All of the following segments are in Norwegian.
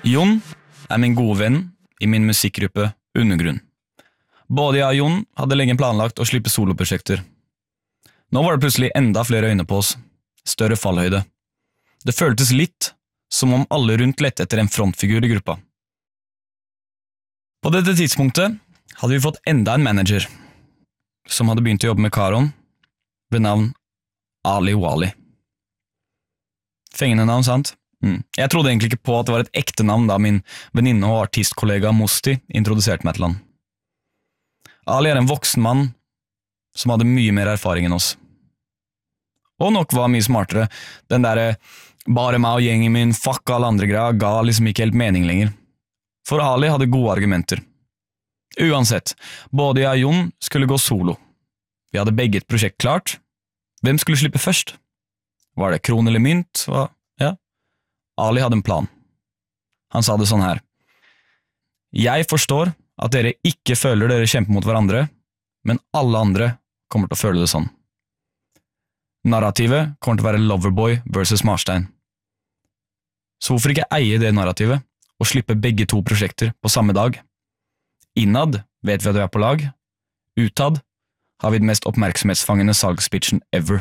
Jon min gode venn I min musikkgruppe Undergrunn. Både jeg og Jon hadde lenge planlagt å slippe soloprosjekter. Nå var det plutselig enda flere øyne på oss, større fallhøyde. Det føltes litt som om alle rundt lette etter en frontfigur I gruppa. På dette tidspunktet hadde vi fått enda en manager, som hadde begynt å jobbe med Karon, ved navn Ali Wali. Fengende navn, sant? Jeg trodde egentlig ikke på at det var et ekte navn da min venninne og artistkollega Mosti introduserte meg til han. Ali en voksen mann som hadde mye mer erfaring enn oss. Og nok var mye smartere. Den der bare meg og gjengen min, fuck alle andre greia, ga liksom ikke helt mening lenger. For Ali hadde gode argumenter. Uansett, både jeg og Jon skulle gå solo. Vi hadde begge et prosjekt klart. Hvem skulle slippe først? Var det kron eller mynt? Ja. Ali hadde en plan. Han sa det sånn her. Jeg forstår at dere ikke føler dere kjemper mot hverandre, men alle andre kommer til å føle det sånn. Narrativet kommer til å være Loverboy versus Marstein. Så hvorfor ikke eie det narrativet og slippe begge to prosjekter på samme dag? Innad vet vi at vi er på lag. Utad har vi den mest oppmerksomhetsfangende salgspitchen ever.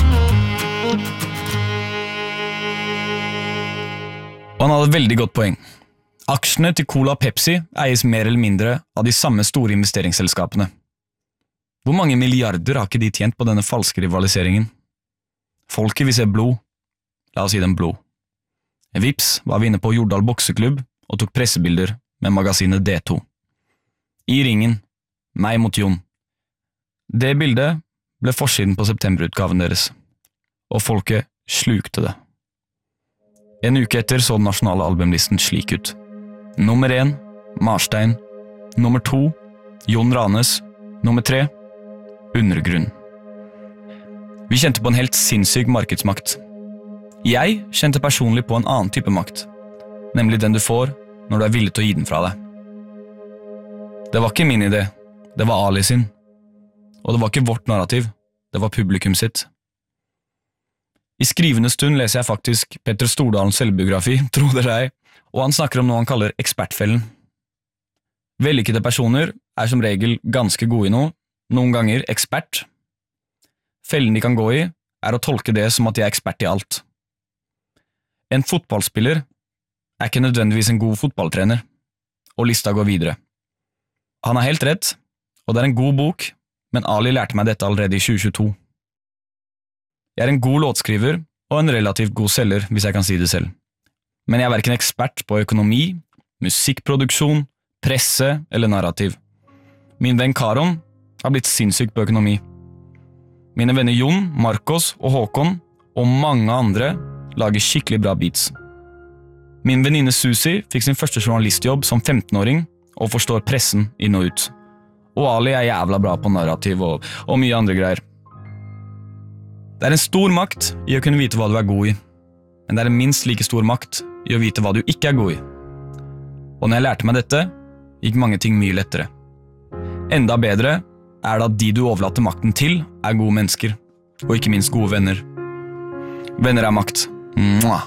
Og han hadde et veldig godt poeng. Aksjene til Cola og Pepsi eies mer eller mindre av de samme store investeringsselskapene. Hvor mange milliarder har ikke de tjent på denne falske rivaliseringen? Folket vil se blod. La oss si dem blod. Vips var vi inne på Jordal bokseklubb og tok pressebilder med magasinet D2. I ringen, meg mot Jon. Det bildet ble forsiden på septemberutgaven deres, og folket slukte det. En uke etter så den nasjonale albumlisten slik ut. Nummer 1, Marstein. Nummer 2, Jon Ranes. Nummer 3, Undergrunn. Vi kjente på en helt sinnssyk markedsmakt. Jeg kjente personlig på en annen type makt, nemlig den du får når du er villig til å gi den fra deg. Det var ikke min idé, det var Ali sin. Og det var ikke vårt narrativ, det var publikum sitt. I skrivende stund leser jeg faktisk Petter Stordalens selvbiografi, tro dere ei, og han snakker om noe han kaller ekspertfellen. Vellykkede personer er som regel ganske gode I noe, noen ganger ekspert. Fellen de kan gå I er å tolke det som at de er ekspert I alt. En fotballspiller er ikke nødvendigvis en god fotballtrener, og lista går videre. Han har helt rett, og det er en god bok, men Ali lærte meg dette allerede I 2022. Jeg er en god låtskriver og en relativt god selger, hvis jeg kan si det selv. Men jeg er hverken ekspert på økonomi, musikkproduksjon, presse eller narrativ. Min venn Karon har blitt sinnssyk på økonomi. Mine venner Jon, Marcos og Håkon og mange andre lager skikkelig bra beats. Min venninne Susi fikk sin første journalistjobb som 15-åring og forstår pressen inn og ut. Og Ali er jævla bra på narrativ og mye andre greier. Det er en stor makt I å kunne vite hva du er god I, men det er en minst like stor makt I å vite hva du ikke er god I. Og når jeg lærte meg dette, gikk mange ting mye lettere. Enda bedre er det at de du overlater makten til er gode mennesker, og ikke minst gode venner. Venner er makt. Mwah!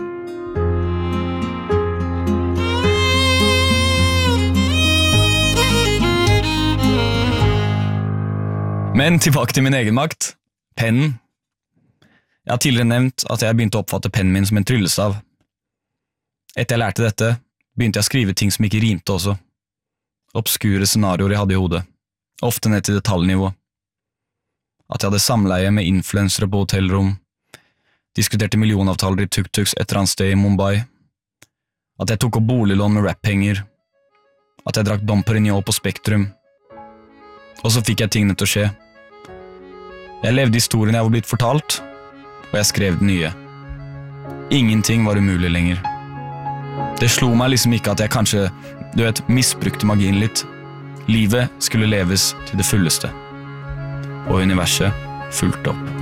Men tilbake til min egen makt, pennen. Jeg har tidligere nevnt at jeg begynte å oppfatte pennen min som en tryllestav. Etter jeg lærte dette, begynte jeg å skrive ting som ikke rimte også. Obskure scenarioer jeg hadde I hodet, ofte ned til detaljnivå. At jeg hadde samleie med influensere på hotellrom, diskuterte millionavtaler I tuk-tuks et eller annet sted I Mumbai, at jeg tok opp boliglån med rap-penger, at jeg drakk Dom Perignon på Spektrum, og så fikk jeg tingene til å skje. Jeg levde historien jeg var blitt fortalt, og jeg skrev den nye. Ingenting var umulig lenger. Det slo meg liksom ikke at jeg kanskje, misbrukte magien litt. Livet skulle leves til det fulleste. Og universet fulgte opp.